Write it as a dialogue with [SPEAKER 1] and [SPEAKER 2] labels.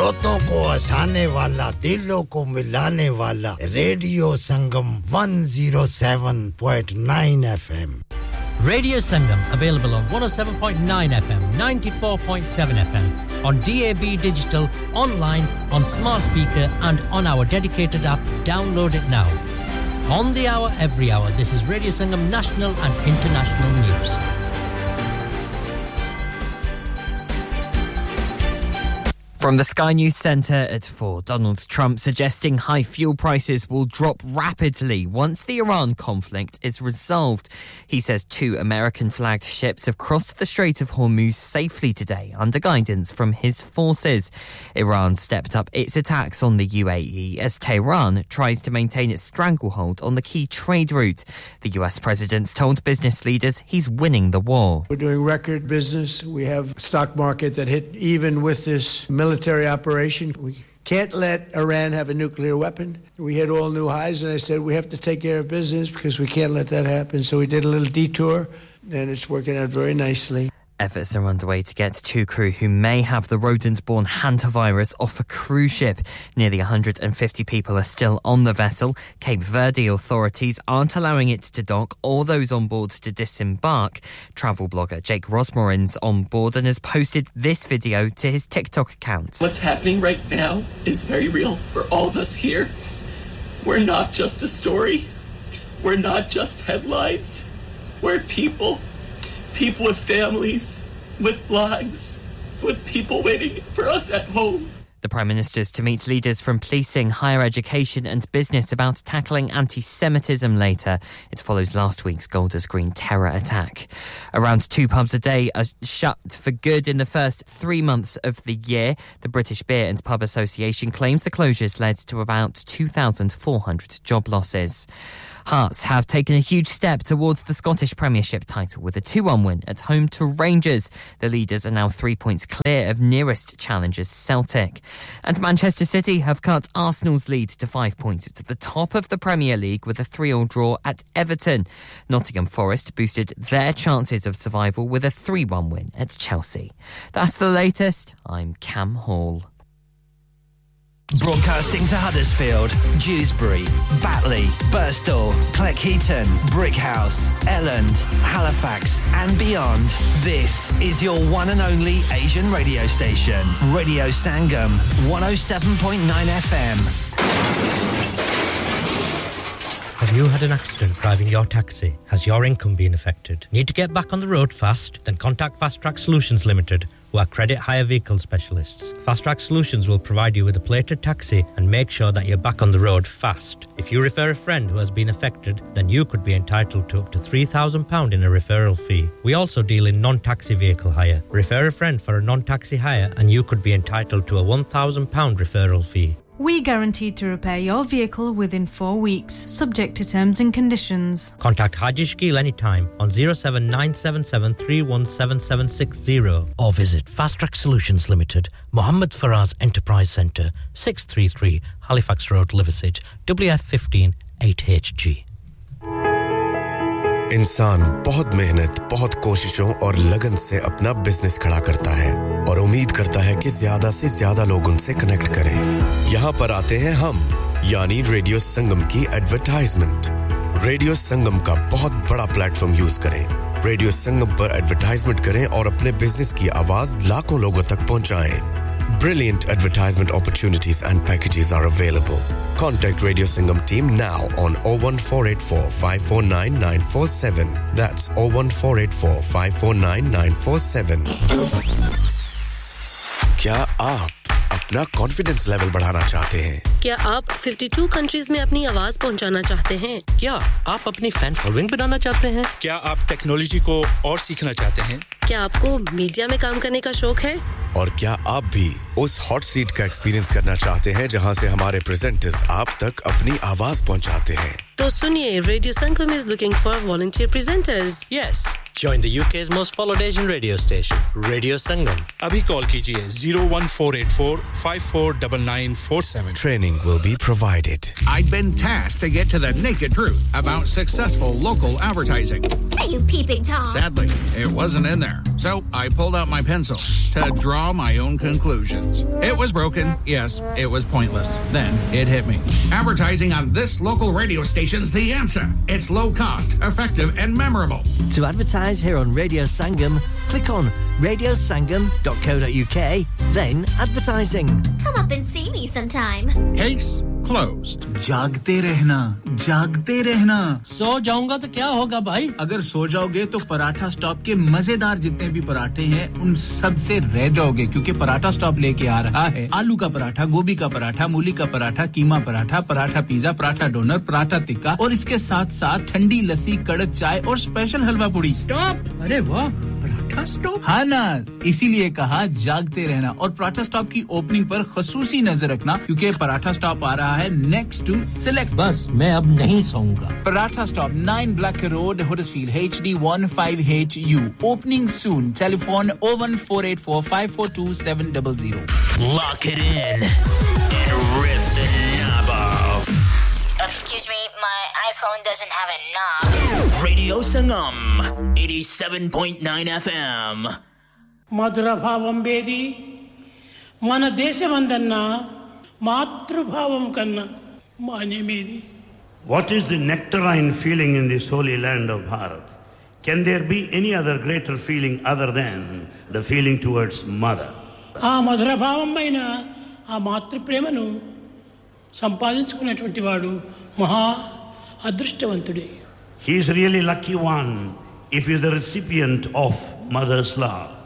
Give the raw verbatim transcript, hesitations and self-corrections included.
[SPEAKER 1] रातों को हंसाने वाला दिलों को मिलाने वाला radio Sangam one oh seven point nine F M
[SPEAKER 2] Radio Sangam available on one oh seven point nine F M, ninety-four point seven F M, on D A B digital, online, on smart speaker and on our dedicated app. Download it now. On the hour, every hour, this is Radio Sangam national and international news.
[SPEAKER 3] From the Sky News Centre at four, Donald Trump suggesting high fuel prices will drop rapidly once the Iran conflict is resolved. He says two American-flagged ships have crossed the Strait of Hormuz safely today under guidance from his forces. Iran stepped up its attacks on the U A E as Tehran tries to maintain its stranglehold on the key trade route. The U S president told business leaders he's winning the war.
[SPEAKER 4] We're doing record business. We have a stock market that hit even with this military military operation. We can't let Iran have a nuclear weapon. We hit all new highs, and I said we have to take care of business because we can't let that happen. So we did a little detour, and it's working out very nicely.
[SPEAKER 3] Efforts are underway to get two crew who may have the rodent-borne hantavirus off a cruise ship. Nearly one hundred fifty people are still on the vessel. Cape Verde authorities aren't allowing it to dock or those on board to disembark. Travel blogger Jake Rosmarin's on board and has posted this video to his TikTok account.
[SPEAKER 5] What's happening right now is very real for all of us here. We're not just a story. We're not just headlines. We're people. People with families, with lives, with people waiting for us at home.
[SPEAKER 3] The Prime Minister's to meet leaders from policing, higher education and business about tackling anti-Semitism later. It follows last week's Golders Green terror attack. Around two pubs a day are shut for good in the first three months of the year. The British Beer and Pub Association claims the closures led to about two thousand four hundred job losses. Hearts have taken a huge step towards the Scottish Premiership title with a two one win at home to Rangers. The leaders are now three points clear of nearest challengers Celtic. And Manchester City have cut Arsenal's lead to five points at the top of the Premier League with a three all draw at Everton. Nottingham Forest boosted their chances of survival with a three one win at Chelsea. That's the latest. I'm Cam Hall.
[SPEAKER 6] Broadcasting to Huddersfield, Dewsbury, Batley, Birstall, Cleckheaton, Brickhouse, Elland, Halifax and beyond. This is your one and only Asian radio station. Radio Sangam, one oh seven point nine F M.
[SPEAKER 2] Have you had an accident driving your taxi? Has your income been affected? Need to get back on the road fast? Then contact Fast Track Solutions Limited, who are credit hire vehicle specialists. Fast Track Solutions will provide you with a plated taxi and make sure that you're back on the road fast. If you refer a friend who has been affected, then you could be entitled to up to three thousand pounds in a referral fee. We also deal in non-taxi vehicle hire. Refer a friend for a non-taxi hire and you could be entitled to a one thousand pounds referral fee.
[SPEAKER 7] We guaranteed to repair your vehicle within four weeks, subject to terms and conditions.
[SPEAKER 2] Contact Haji Shakil anytime on oh seven nine seven seven three one seven seven six oh or visit Fast Track Solutions Limited, Mohammed Faraz Enterprise Centre, six thirty-three Halifax Road, Liversedge, W F fifteen eight H G.
[SPEAKER 8] इंसान बहुत मेहनत, बहुत कोशिशों और लगन से अपना business खड़ा करता है और उम्मीद करता है कि ज्यादा से ज्यादा लोग उनसे कनेक्ट करें। यहाँ पर आते हैं हम, यानी रेडियो संगम की एडवर्टाइजमेंट। रेडियो संगम का बहुत बड़ा प्लेटफॉर्म यूज करें। रेडियो संगम पर एडवर्टाइजमेंट करें और अपने बिजनेस की आवाज लाखों लोगों तक पहुंचाएं। Brilliant advertisement opportunities and packages are available. Contact Radio Sangam team now on oh one four eight four, five four nine, nine four seven. That's oh one four eight four, five four nine, nine four seven. क्या आप अपना confidence level बढ़ाना चाहते हैं?
[SPEAKER 9] क्या आप बावन countries में अपनी आवाज पहुंचाना चाहते हैं?
[SPEAKER 10] क्या आप अपनी फैन फॉलोइंग बनाना चाहते हैं? क्या आप टेक्नोलॉजी को और सीखना चाहते हैं?
[SPEAKER 9] क्या आपको मीडिया में काम करने का शौक है?
[SPEAKER 8] और क्या आप भी उस हॉट सीट का एक्सपीरियंस करना चाहते हैं जहां से हमारे प्रेजेंटर्स आप तक अपनी आवाज पहुंचाते हैं?
[SPEAKER 9] तो सुनिए, radio Sangam is looking for volunteer presenters.
[SPEAKER 10] Yes.
[SPEAKER 2] Join the U K's most followed Asian radio station, Radio Sangam.
[SPEAKER 10] Abhi call kijiye zero one four eight four five four nine nine four seven.
[SPEAKER 8] Training will be provided.
[SPEAKER 11] I'd been tasked to get to the naked truth about successful local advertising.
[SPEAKER 12] Hey, you peeping Tom.
[SPEAKER 11] Sadly, it wasn't in there. So I pulled out my pencil to draw my own conclusions. It was broken. Yes, it was pointless. Then it hit me. Advertising on this local radio station's the answer. It's low cost, effective, and memorable.
[SPEAKER 13] To advertise here on Radio Sangam, click on radio sangam dot co dot uk, then advertising.
[SPEAKER 12] Come up and see me sometime.
[SPEAKER 11] Case closed.
[SPEAKER 14] जागते रहना, जागते रहना. सो जाऊंगा तो क्या होगा भाई? अगर सो जाओगे तो पराठा स्टॉप के मजेदार जितने भी पराठे हैं उन सब से रह जाओगे क्योंकि पराठा स्टॉप लेके आ रहा है आलू का पराठा, गोभी का पराठा, मूली का पराठा, कीमा पराठा, पराठा पिज्जा, पराठा डोनर, पराठा टिक्का और इसके साथ-साथ ठंडी लस्सी, कड़क चाय और स्पेशल हलवा पूड़ी. स्टॉप! अरे वाह! पराठा स्टॉप? हाँ ना, इसीलिए कहा जागते रहना और पराठा स्टॉप की ओपनिंग पर खसूसी नजर रखना क्योंकि पराठा स्टॉप आ रहा है नेक्स्ट टू सिलेक्ट. बस मैं अब नहीं सोऊंगा. Paratha stop nine Black Road, Huddersfield H D one five H U. Opening soon. Telephone oh one four eight four five four two seven zero zero.
[SPEAKER 6] Lock it in and rip the knob off.
[SPEAKER 12] Excuse me, my iPhone doesn't have a knob.
[SPEAKER 6] Radio Sangam, eighty-seven point nine F M.
[SPEAKER 15] Madhura bhavam bedi, mana deshavandanna, matrubhavam kanna, mane medi.
[SPEAKER 16] What is the nectarine feeling in this holy land of Bharat? Can there be any other greater feeling other than the feeling towards mother?
[SPEAKER 15] Ah, madhura bhavam maina, ah matru premanu. సంపాదించుకునేటువంటి వాడు మహా అదృష్టవంతుడే.
[SPEAKER 16] He is really lucky one if he is the recipient of mother's love.